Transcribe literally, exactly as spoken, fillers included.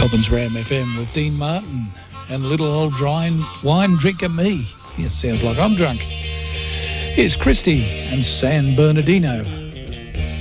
Melbourne's Ram F M with Dean Martin and little old dry wine drinker me. Yes, sounds like I'm drunk. Here's Christy and San Bernardino.